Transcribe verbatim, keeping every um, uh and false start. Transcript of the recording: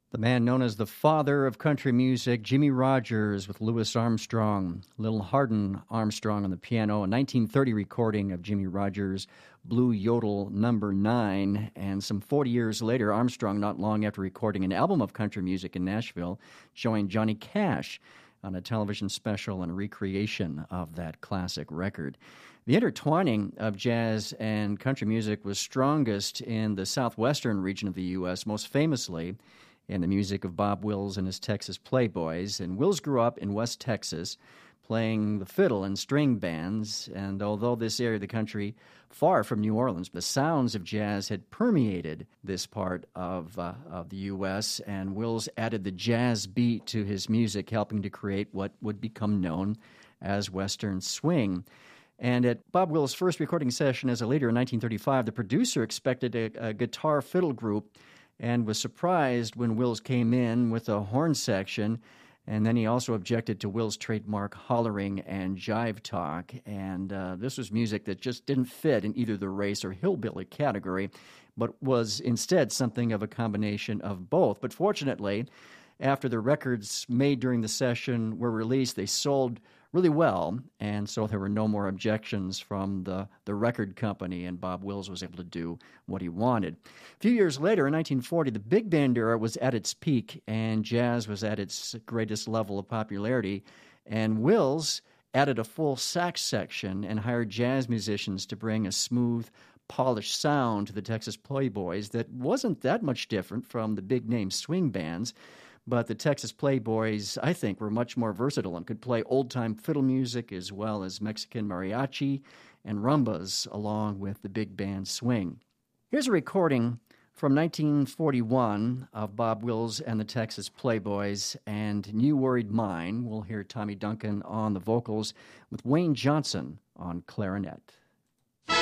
The man known as the father of country music, Jimmie Rodgers, with Louis Armstrong, Little Hardin Armstrong on the piano, a nineteen thirty recording of Jimmie Rodgers' Blue Yodel Number Nine. And some forty years later, Armstrong, not long after recording an album of country music in Nashville, joined Johnny Cash on a television special and recreation of that classic record. The intertwining of jazz and country music was strongest in the southwestern region of the U S, most famously in the music of Bob Wills and his Texas Playboys. And Wills grew up in West Texas, playing the fiddle in string bands, and although this area of the country far from New Orleans, the sounds of jazz had permeated this part of, uh, of the U S, and Wills added the jazz beat to his music, helping to create what would become known as Western swing. And at Bob Wills' first recording session as a leader in nineteen thirty-five, the producer expected a, a guitar fiddle group and was surprised when Wills came in with a horn section. And then he also objected to Wills' trademark hollering and jive talk. And uh, this was music that just didn't fit in either the race or hillbilly category, but was instead something of a combination of both. But fortunately, after the records made during the session were released, they sold really well, and so there were no more objections from the, the record company, and Bob Wills was able to do what he wanted. A few years later, in nineteen forty, the big band era was at its peak, and jazz was at its greatest level of popularity, and Wills added a full sax section and hired jazz musicians to bring a smooth, polished sound to the Texas Playboys that wasn't that much different from the big-name swing bands. But the Texas Playboys, I think, were much more versatile and could play old-time fiddle music as well as Mexican mariachi and rumbas along with the big band swing. Here's a recording from nineteen forty-one of Bob Wills and the Texas Playboys and New Worried Mind. We'll hear Tommy Duncan on the vocals with Wayne Johnson on clarinet.